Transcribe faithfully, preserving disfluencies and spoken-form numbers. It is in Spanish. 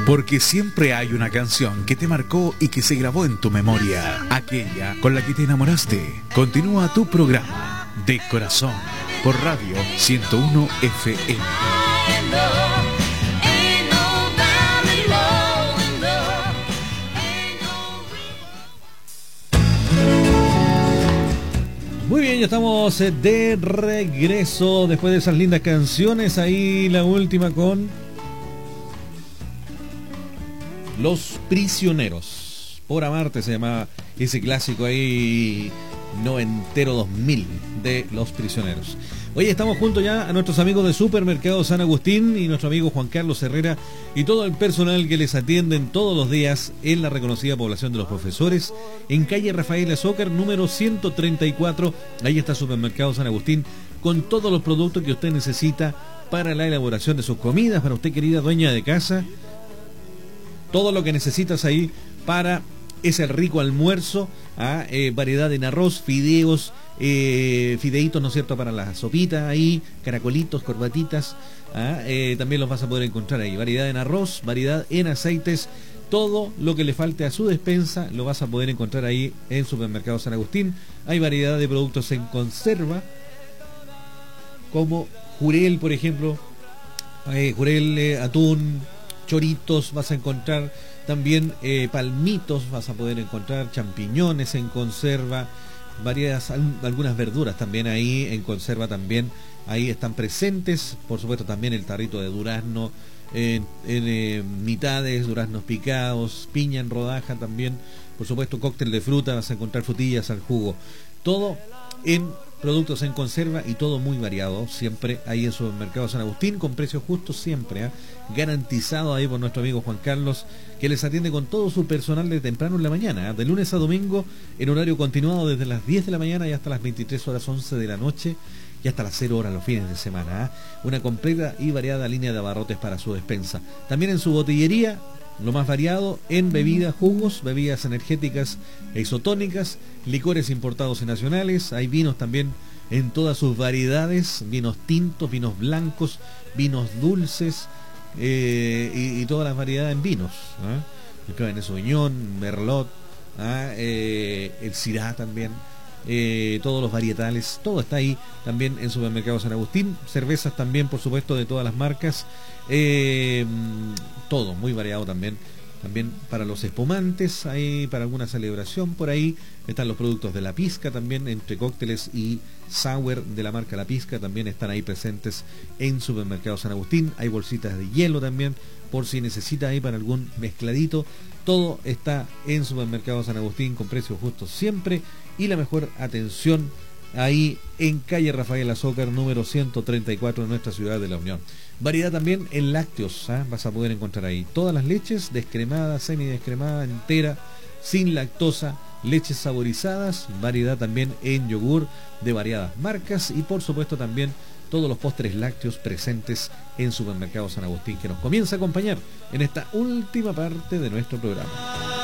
Porque siempre hay una canción que te marcó y que se grabó en tu memoria, aquella con la que te enamoraste. Continúa tu programa De Corazón por Radio ciento uno F M. Muy bien, ya estamos de regreso después de esas lindas canciones. Ahí la última con Los Prisioneros. Por amarte se llama ese clásico ahí noventero dos mil de Los Prisioneros. Hoy estamos juntos ya a nuestros amigos de Supermercado San Agustín y nuestro amigo Juan Carlos Herrera y todo el personal que les atienden todos los días en la reconocida población de Los Profesores, en calle Rafael Azócar, número ciento treinta y cuatro. Ahí está Supermercado San Agustín con todos los productos que usted necesita para la elaboración de sus comidas, para usted, querida dueña de casa. Todo lo que necesitas ahí para ese rico almuerzo, ¿ah? eh, variedad en arroz, fideos, eh, fideitos, ¿no es cierto?, para la sopita ahí, caracolitos, corbatitas, ¿ah? eh, también los vas a poder encontrar ahí. Variedad en arroz, variedad en aceites, todo lo que le falte a su despensa lo vas a poder encontrar ahí en Supermercado San Agustín. Hay variedad de productos en conserva, como jurel, por ejemplo, eh, jurel, eh, atún, choritos vas a encontrar, también eh, palmitos vas a poder encontrar, champiñones en conserva, varias, algunas verduras también ahí en conserva también, ahí están presentes, por supuesto también el tarrito de durazno, en, en eh, mitades, duraznos picados, piña en rodaja también, por supuesto cóctel de fruta, vas a encontrar frutillas al jugo, todo en productos en conserva y todo muy variado, siempre ahí en Supermercado San Agustín, con precios justos siempre, ¿eh? garantizado ahí por nuestro amigo Juan Carlos, que les atiende con todo su personal de temprano en la mañana, ¿eh? de lunes a domingo, en horario continuado desde las diez de la mañana y hasta las veintitrés horas once de la noche, y hasta las cero horas los fines de semana, ¿eh? una completa y variada línea de abarrotes para su despensa. También en su botillería, lo más variado en bebidas, jugos, bebidas energéticas e isotónicas, licores importados y nacionales, hay vinos también en todas sus variedades, vinos tintos, vinos blancos, vinos dulces, eh, y, y todas las variedades en vinos, ¿eh? el Cabernet Sauvignon, Merlot, ¿eh? Eh, el Syrah también, eh, todos los varietales, todo está ahí también en Supermercado San Agustín. Cervezas también, por supuesto, de todas las marcas, eh, todo muy variado también. También para los espumantes, hay para alguna celebración por ahí, están los productos de La Pizca también, entre cócteles y sour de la marca La Pizca también están ahí presentes en Supermercado San Agustín. Hay bolsitas de hielo también, por si necesita ahí para algún mezcladito. Todo está en Supermercado San Agustín con precios justos siempre y la mejor atención ahí en calle Rafael Azócar, número ciento treinta y cuatro, en nuestra ciudad de La Unión. Variedad también en lácteos, ¿eh? vas a poder encontrar ahí todas las leches, descremada, semidescremada, entera, sin lactosa, leches saborizadas, variedad también en yogur de variadas marcas y por supuesto también todos los postres lácteos presentes en Supermercado San Agustín, que nos comienza a acompañar en esta última parte de nuestro programa.